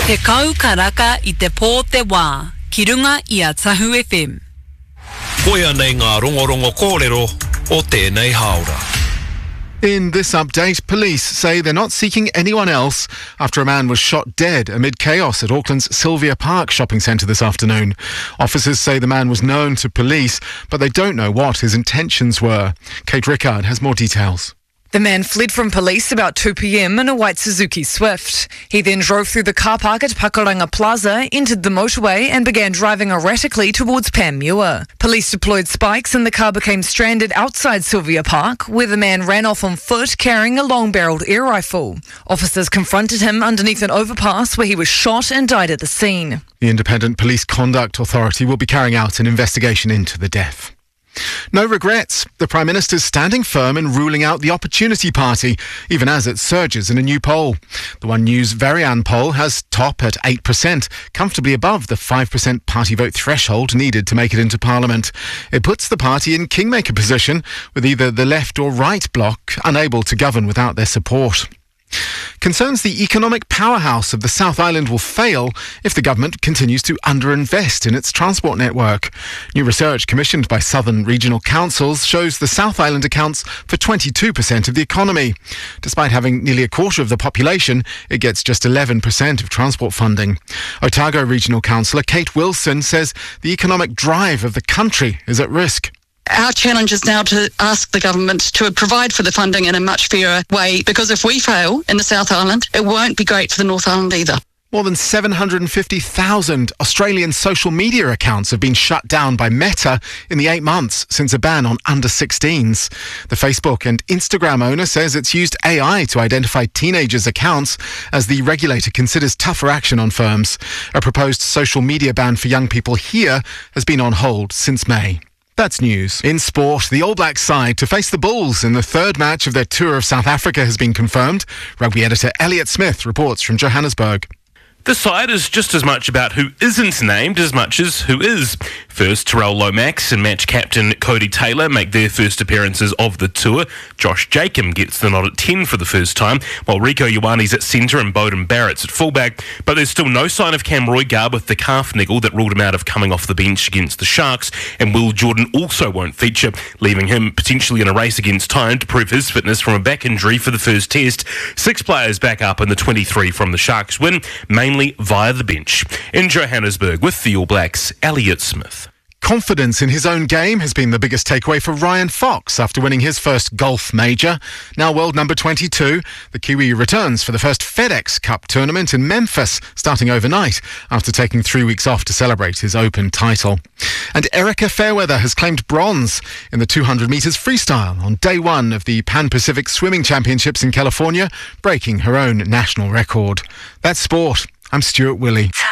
Te kau karaka I te pō te wā, ki runga I a Tahu FM. Koia nei ngā rongorongo kōrero o tēnei haora. In this update, police say they're not seeking anyone else after a man was shot dead amid chaos at Auckland's Sylvia Park shopping centre this afternoon. Officers say the man was known to police, but they don't know what his intentions were. Kate Rickard has more details. The man fled from police about 2 p.m. in a white Suzuki Swift. He then drove through the car park at Pakuranga Plaza, entered the motorway and began driving erratically towards Panmure. Police deployed spikes and the car became stranded outside Sylvia Park, where the man ran off on foot carrying a long-barrelled air rifle. Officers confronted him underneath an overpass where he was shot and died at the scene. The Independent Police Conduct Authority will be carrying out an investigation into the death. No regrets. The Prime Minister's standing firm in ruling out the Opportunity Party, even as it surges in a new poll. The One News Varian poll has top at 8%, comfortably above the 5% party vote threshold needed to make it into Parliament. It puts the party in kingmaker position, with either the left or right bloc unable to govern without their support. Concerns the economic powerhouse of the South Island will fail if the government continues to underinvest in its transport network. New research commissioned by Southern Regional Councils shows the South Island accounts for 22% of the economy. Despite having nearly a quarter of the population, it gets just 11% of transport funding. Otago Regional Councillor Kate Wilson says the economic drive of the country is at risk. Our challenge is now to ask the government to provide for the funding in a much fairer way, because if we fail in the South Island, it won't be great for the North Island either. More than 750,000 Australian social media accounts have been shut down by Meta in the 8 months since a ban on under-16s. The Facebook and Instagram owner says it's used AI to identify teenagers' accounts as the regulator considers tougher action on firms. A proposed social media ban for young people here has been on hold since May. That's news. In sport, the All Blacks side to face the Bulls in the third match of their tour of South Africa has been confirmed. Rugby editor Elliot Smith reports from Johannesburg. The side is just as much about who isn't named as much as who is. First, Terrell Lomax and match captain Cody Taylor make their first appearances of the tour. Josh Jacob gets the nod at 10 for the first time, while Rico Ioane's at centre and Bowden Barrett's at fullback. But there's still no sign of Cam Roygar with the calf niggle that ruled him out of coming off the bench against the Sharks, and Will Jordan also won't feature, leaving him potentially in a race against time to prove his fitness from a back injury for the first test. 6 players back up in the 23 from the Sharks win, mainly via the bench. In Johannesburg with the All Blacks, Elliot Smith. Confidence in his own game has been the biggest takeaway for Ryan Fox after winning his first golf major. Now world number 22, the Kiwi returns for the first FedEx Cup tournament in Memphis, starting overnight after taking 3 weeks off to celebrate his Open title. And Erica Fairweather has claimed bronze in the 200 metres freestyle on day one of the Pan-Pacific Swimming Championships in California, breaking her own national record. That's sport. I'm Stuart Willey.